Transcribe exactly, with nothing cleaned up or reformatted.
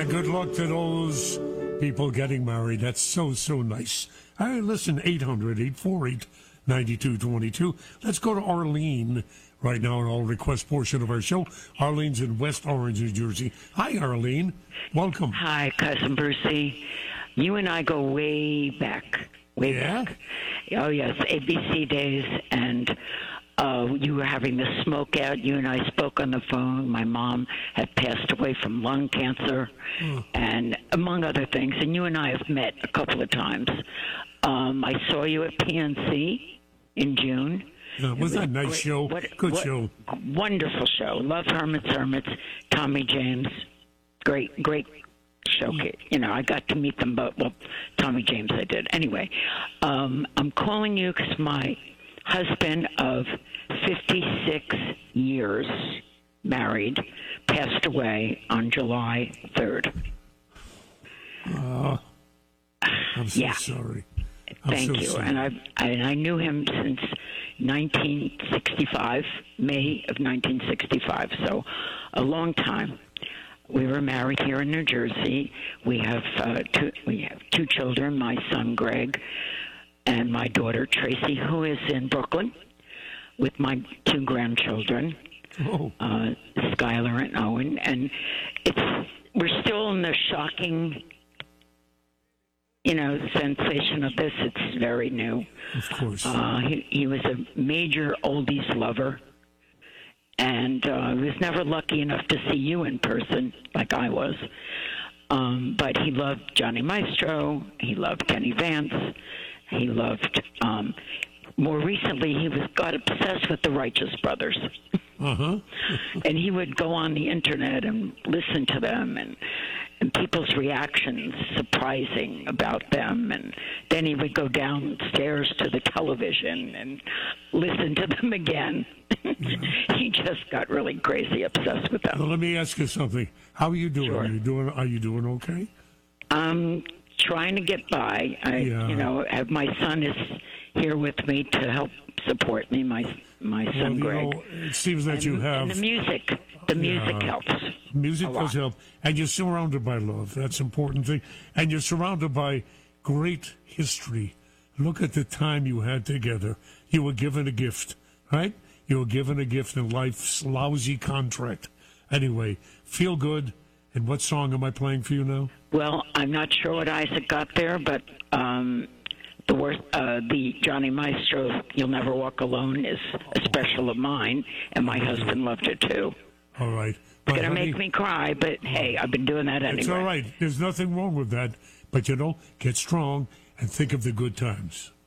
And good luck to those people getting married. That's so, so nice. Hey, listen, eight hundred, eight four eight, nine two two two. Let's go to Arlene right now in our request portion of our show. Arlene's in West Orange, New Jersey. Hi, Arlene. Welcome. Hi, Cousin Brucey. You and I go way back. Way Yeah? back. Oh, yes, A B C days, and uh, you were having the smoke out. You and I spoke on the phone. My mom had passed away from lung cancer, Mm. and among other things. And you and I have met a couple of times. Um, I saw you at P N C in June. Uh, was It that a nice great- show? what- Good what- show. Wonderful show. Love Hermits, Hermits, Tommy James. Great, great show. You know, I got to meet them both. Well, Tommy James I did. Anyway, um, I'm calling you because my husband of fifty-six years, married, passed away on July third. Uh, I'm so Yeah. sorry. I'm Thank so you. sorry. And I and I knew him since nineteen sixty-five, May of nineteen sixty-five. So a long time. We were married here in New Jersey. We have uh, two. We have two children. My son Greg, and my daughter Tracy, who is in Brooklyn, with my two grandchildren, Oh, uh, Skylar and Owen. And it's we're still in the shocking, you know, sensation of this. It's very new. of course. Uh, he, he was a major oldies lover, and uh, was never lucky enough to see you in person like I was. Um, but he loved Johnny Maestro. He loved Kenny Vance. He loved. Um, more recently, he was got obsessed with the Righteous Brothers. Uh-huh. And he would go on the internet and listen to them, and and people's reactions surprising about them, and then he would go downstairs to the television and listen to them again. He just got really crazy obsessed with Well, them. let me ask you something. How are you doing? Sure. Are you doing? Are you doing okay? I'm trying to get by. I, Yeah. you know, have, my son is here with me to help support me. My my Well, son you Greg. know, it seems that and, you have and the music. The music Yeah. helps. music a does lot. help, and you're surrounded by love. That's an important thing, and you're surrounded by great history. Look at the time you had together. You were given a gift, right? You were given a gift in life's lousy contract. Anyway, feel good. And what song am I playing for you now? Well, I'm not sure what Isaac got there, but um, the worst, uh, the Johnny Maestro, "You'll Never Walk Alone" is a special of mine, and my husband loved it too. All right. It's But gonna honey, make me cry, but hey, I've been doing that anyway. it's all right. There's nothing wrong with that. But, you know, get strong and think of the good times.